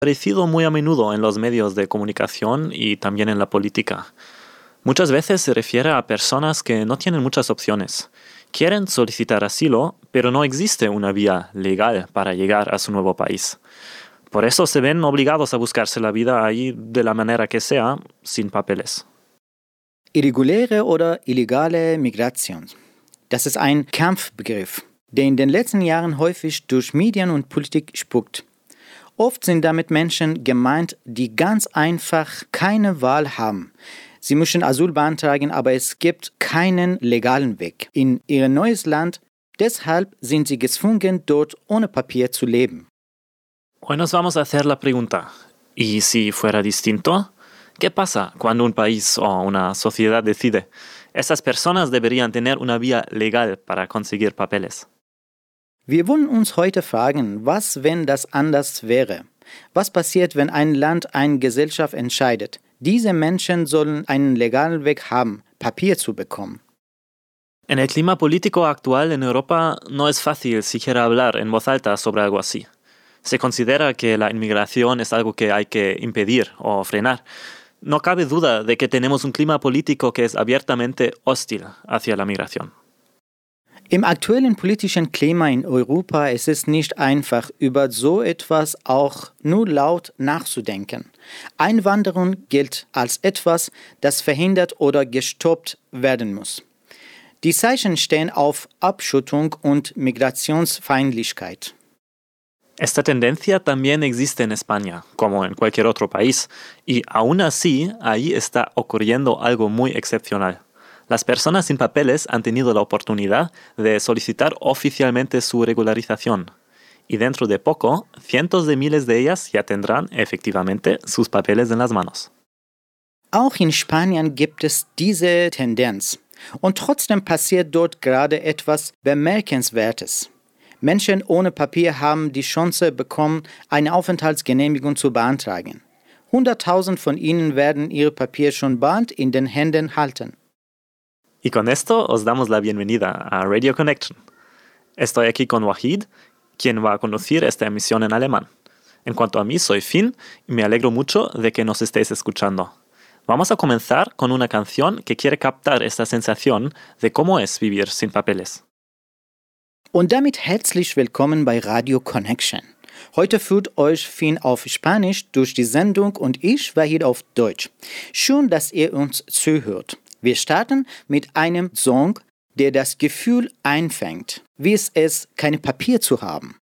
Aparecido muy a menudo en los medios de comunicación y también en la política. Muchas veces se refiere a personas que no tienen muchas opciones. Quieren solicitar asilo, pero no existe una vía legal para llegar a su nuevo país. Por eso se ven obligados a buscarse la vida ahí de la manera que sea, sin papeles. Irreguläre oder illegale Migration. Das ist ein Kampfbegriff, der in den letzten Jahren häufig durch Medien und Politik spukt. Oft sind damit Menschen gemeint, die ganz einfach keine Wahl haben. Sie müssen Asyl beantragen, aber es gibt keinen legalen Weg in ihr neues Land. Deshalb sind sie gezwungen, dort ohne Papier zu leben. Hoy nos vamos a hacer la pregunta, ¿y si fuera distinto? ¿Qué pasa cuando un país o una sociedad decide? Esas personas deberían tener una vía legal para conseguir papeles. Wir wollen uns heute fragen, was, wenn das anders wäre? Was passiert, wenn ein Land, eine Gesellschaft entscheidet? Diese Menschen sollen einen legalen Weg haben, Papier zu bekommen. En el clima político actual en Europa no es fácil siquiera hablar en voz alta sobre algo así. Se considera que la inmigración es algo que hay que impedir o frenar. No cabe duda de que tenemos un clima político que es abiertamente hostil hacia la migración. Im aktuellen politischen Klima in Europa ist es nicht einfach, über so etwas auch nur laut nachzudenken. Einwanderung gilt als etwas, das verhindert oder gestoppt werden muss. Die Zeichen stehen auf Abschottung und Migrationsfeindlichkeit. Esta tendencia también existe en España, como en cualquier otro país, y aún así ahí está ocurriendo algo muy excepcional. Las personas sin papeles han tenido la oportunidad de solicitar oficialmente su regularización, y dentro de poco, cientos de miles de ellas ya tendrán efectivamente sus papeles en las manos. Auch in Spanien gibt es diese Tendenz. Und trotzdem passiert dort gerade etwas Bemerkenswertes. Menschen ohne Papier haben die Chance bekommen, eine Aufenthaltsgenehmigung zu beantragen. 100.000 von ihnen werden ihre Papiere schon bald in den Händen halten. Y con esto os damos la bienvenida a Radio Connection. Estoy aquí con Wahid, quien va a conducir esta emisión en alemán. En cuanto a mí, soy Finn y me alegro mucho de que nos estéis escuchando. Vamos a comenzar con una canción que quiere captar esta sensación de cómo es vivir sin papeles. Und damit herzlich willkommen bei Radio Connection. Heute führt euch Finn auf Spanisch durch die Sendung und ich, Wahid, auf Deutsch. Schön, dass ihr uns zuhört. Wir starten mit einem Song, der das Gefühl einfängt, wie es ist, kein Papier zu haben.